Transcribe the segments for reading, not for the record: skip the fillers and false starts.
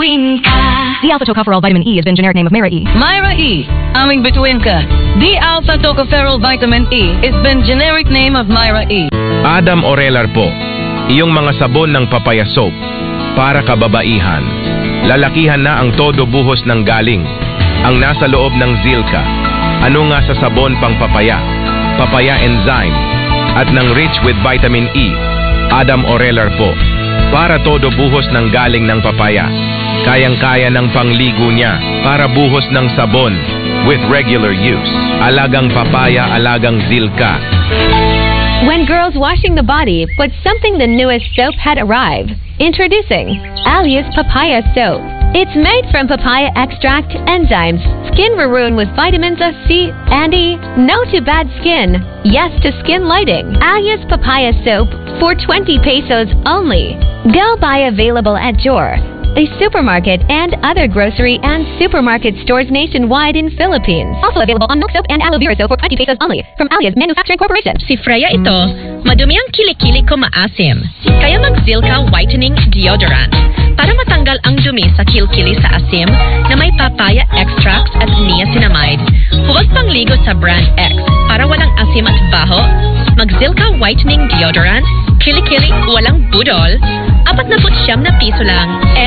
bituin ka. D-alpha-tocopherol vitamin E has been generic name of Myra E. Myra E. Aming bituin ka. D-alpha-tocopherol vitamin E is been generic name of Myra E. Adam Orelar po. Iyong mga sabon ng papaya soap para kababaihan. Lalakihan na ang todo buhos ng galing. Ang nasa loob ng Zilka. Ano nga sa sabon pang papaya? Papaya enzyme. At ng rich with vitamin E. Adam Orelar po. Para todo buhos ng galing ng papaya. Kayang-kaya ng pangligo niya para buhos ng sabon with regular use. Alagang papaya, alagang Zilka. When girls washing the body, but something the newest soap had arrived. Introducing Alias Papaya Soap. It's made from papaya extract, enzymes, skin maroon with vitamins C and E. No to bad skin. Yes to skin lighting. Alias Papaya Soap for 20 pesos only. Go buy available at Jor, a supermarket and other grocery and supermarket stores nationwide in Philippines. Also available on milk soap and aloe vera soap for 20 pesos only from Alias Manufacturing Corporation. Si Freya ito, madumi ang kilikili ko maasim. Kaya mag-Zilka Whitening Deodorant para matanggal ang dumi sa kilikili sa asim na may papaya extracts at niacinamide. Huwag pangligo sa brand X para walang asim at baho. Mag-Zilka Whitening Deodorant, kilikili, walang budol, 49 na piso lang,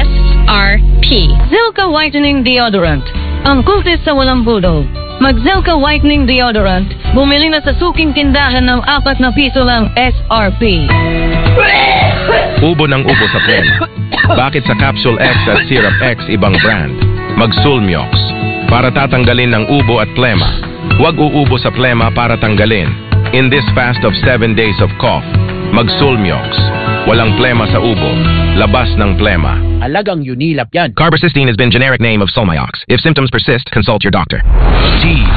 SRP. Zilka Whitening Deodorant. Ang kultis sa walang budol. Mag-Zilka Whitening Deodorant. Bumili na sa suking tindahan ng 4 na piso lang, SRP. Ubo ng ubo sa plema. Bakit sa Capsule X at Syrup X ibang brand? Mag-Sulmiox. Para tatanggalin ng ubo at plema. Huwag uubo sa plema para tanggalin. In this fast of 7 days of cough, mag-Sulmiox. Walang plema sa ubo. Labas ng plema. Alagang Unilap yan. Carbacystine has been generic name of Solmiox. If symptoms persist, consult your doctor.